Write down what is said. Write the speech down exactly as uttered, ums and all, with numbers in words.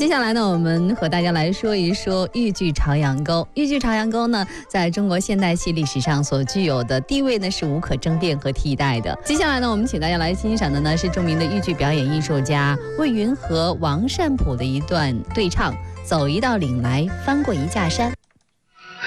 接下来呢，我们和大家来说一说豫剧《朝阳沟》。豫剧《朝阳沟》呢，在中国现代戏历史上所具有的地位呢，是无可争辩和替代的。接下来呢，我们请大家来欣赏的呢，是著名的豫剧表演艺术家魏云和王善普的一段对唱：走一道岭来，翻过一架山。